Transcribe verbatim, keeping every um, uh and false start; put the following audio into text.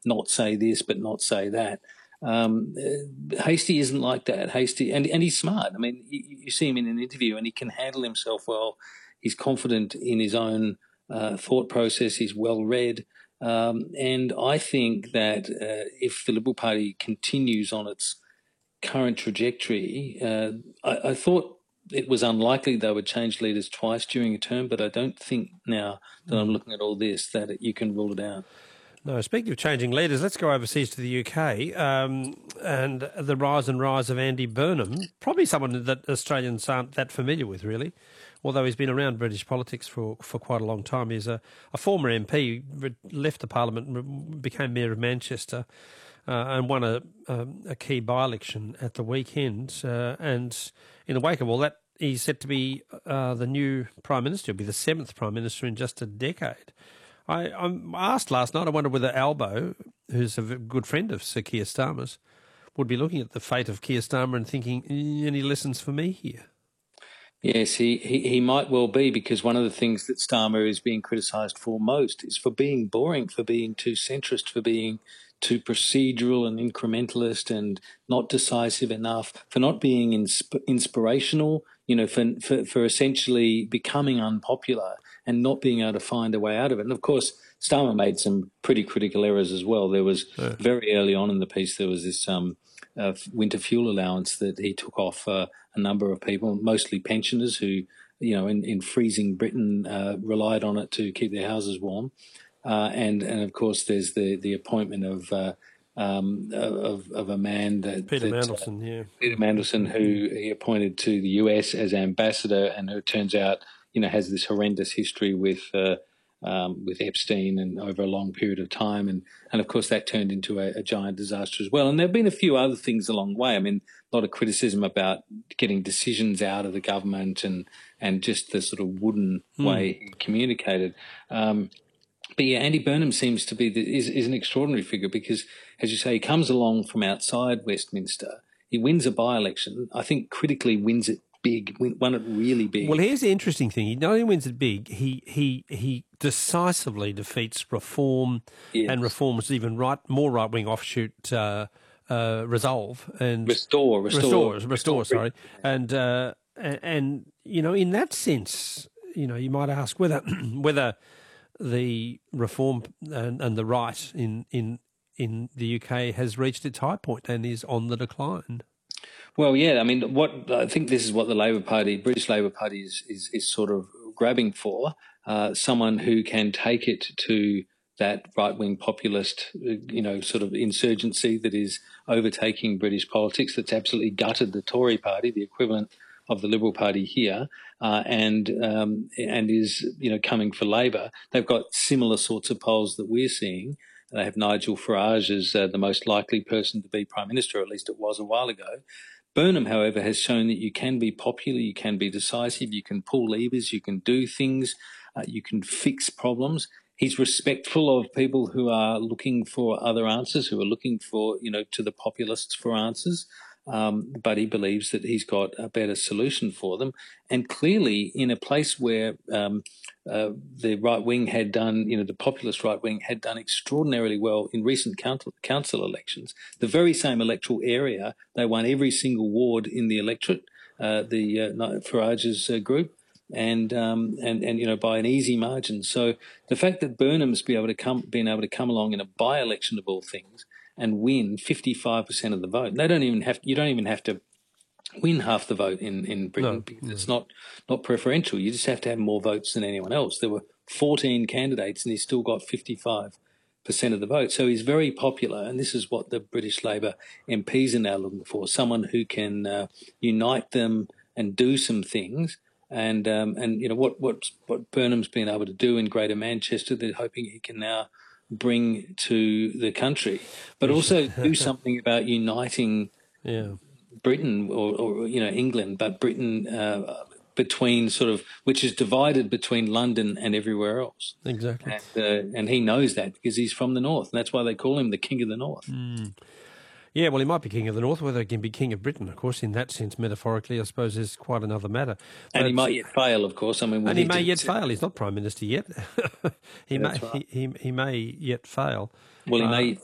not say this but not say that. Um, uh, Hastie isn't like that. Hastie, and, and he's smart. I mean, you, you see him in an interview and he can handle himself well. He's confident in his own uh, thought process. He's well read. Um, and I think that uh, if the Liberal Party continues on its current trajectory, uh, I, I thought it was unlikely they would change leaders twice during a term, but I don't think now that I'm looking at all this that you can rule it out. No, speaking of changing leaders, let's go overseas to the U K um, and the rise and rise of Andy Burnham, probably someone that Australians aren't that familiar with, really, although he's been around British politics for, for quite a long time. He's a, a former M P, left the Parliament and became Mayor of Manchester uh, and won a, um, a key by-election at the weekend. Uh, and in the wake of all that, he's set to be uh, the new Prime Minister. He'll be the seventh Prime Minister in just a decade. I, I asked last night, I wonder whether Albo, who's a good friend of Sir Keir Starmer's, would be looking at the fate of Keir Starmer and thinking, any lessons for me here? Yes, he, he, he might well be, because one of the things that Starmer is being criticised for most is for being boring, for being too centrist, for being too procedural and incrementalist and not decisive enough, for not being insp- inspirational, you know, for, for, for essentially becoming unpopular and not being able to find a way out of it. And, of course, Starmer made some pretty critical errors as well. There was yeah. very early on in the piece, there was this um, uh, winter fuel allowance that he took off uh, a number of people, mostly pensioners who, you know, in, in freezing Britain uh, relied on it to keep their houses warm. Uh, and, and, of course, there's the, the appointment of... Uh, Um, of, of a man that Peter that, Mandelson, uh, yeah, Peter Mandelson, who he appointed to the U S as ambassador, and who it turns out, you know, has this horrendous history with uh, um, with Epstein and over a long period of time, and and of course that turned into a, a giant disaster as well. And there have been a few other things along the way. I mean, a lot of criticism about getting decisions out of the government and and just the sort of wooden mm. way he communicated. Um, But yeah, Andy Burnham seems to be the, is is an extraordinary figure because, as you say, he comes along from outside Westminster. He wins a by-election. I think critically wins it big, win, won it really big. Well, here's the interesting thing: he not only wins it big, he he he decisively defeats Reform yes. and Reform's even right more right-wing offshoot uh, uh, Resolve and Restore, Restore, Restore, Restore, Restore sorry, and uh, and you know, in that sense, you know, you might ask whether whether. the Reform and, and the right in, in in the U K has reached its high point and is on the decline. Well, yeah, I mean, what I think this is what the Labor Party, British Labor Party, is is, is sort of grabbing for, uh, someone who can take it to that right-wing populist, you know, sort of insurgency that is overtaking British politics, that's absolutely gutted the Tory party, the equivalent of the Liberal Party here, uh, and um, and is, you know, coming for Labor. They've got similar sorts of polls that we're seeing. They have Nigel Farage as uh, the most likely person to be Prime Minister, or at least it was a while ago. Burnham, however, has shown that you can be popular, you can be decisive, you can pull levers, you can do things, uh, you can fix problems. He's respectful of people who are looking for other answers, who are looking for, you know, to the populists for answers. Um, but he believes that he's got a better solution for them. And clearly, in a place where um, uh, the right wing had done, you know, the populist right wing had done extraordinarily well in recent council, council elections, the very same electoral area, they won every single ward in the electorate, uh, the uh, Farage's uh, group. And, um, and, and, you know, by an easy margin. So the fact that Burnham's be able to come, been able to come along in a by-election of all things and win fifty-five percent of the vote, they don't even have, you don't even have to win half the vote in, in Britain, no, because no. it's not, not preferential. You just have to have more votes than anyone else. There were fourteen candidates and he still got fifty-five percent of the vote. So he's very popular, and this is what the British Labor M Ps are now looking for, someone who can uh, unite them and do some things. And, um, and you know, what, what, what Burnham's been able to do in Greater Manchester, they're hoping he can now bring to the country, but also do something about uniting yeah. Britain or, or, you know, England, but Britain uh, between sort of, which is divided between London and everywhere else. Exactly. And, uh, and he knows that because he's from the North, and that's why they call him the King of the North. Mm. Yeah, well, he might be King of the North. Whether he can be King of Britain, of course, in that sense, metaphorically, I suppose, is quite another matter. But, and he might yet fail, of course. I mean, and he may yet fail. He's not Prime Minister yet. he yeah, may right. he, he he may yet fail. Well, he uh, may